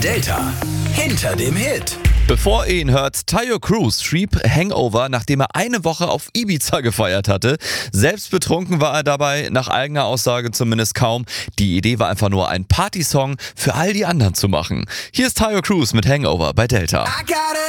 Delta. Hinter dem Hit. Bevor ihr ihn hört, Tayo Cruz schrieb Hangover, nachdem er eine Woche auf Ibiza gefeiert hatte. Selbst betrunken war er dabei, nach eigener Aussage zumindest kaum. Die Idee war einfach nur, einen Partysong für all die anderen zu machen. Hier ist Tayo Cruz mit Hangover bei Delta.